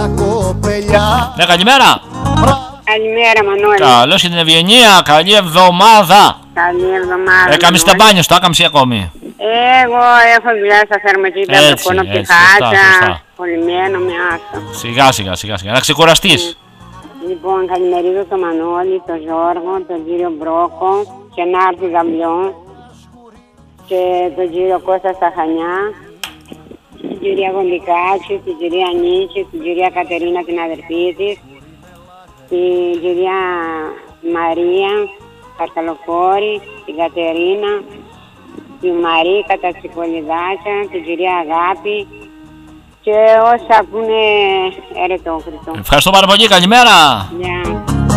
Ναι, καλημέρα. Καλημέρα, Μανώλη. Καλώς την Ευγενία, καλή εβδομάδα. Καλή εβδομάδα. Έκαμες τα μπάνια στο, άκαμψη ακόμη. Εγώ έχω δουλειά στα θερμοκήπια, προπονώ πιχάτσα, πολυμένο με άσο. Σιγά, να ξεκουραστείς. Λοιπόν, καλημερίζω τον Μανώλη, τον Γιώργο, τον κύριο Μπρόκο και Νάρτη Γαμπλιό και τον κύριο Κώστα Σταχανιά, την κυρία Γοντικάκη, την κυρία Νίκη, την κυρία Κατερίνα την αδερφή της, την κυρία Μαρία Καρκαλοφόρη, την Κατερίνα, την Μαρίκα τα Τσικολιδάκια, την κυρία Αγάπη και όσα ακούνε Ερετόκριτο. Ευχαριστώ πάρα πολύ, καλημέρα. Yeah.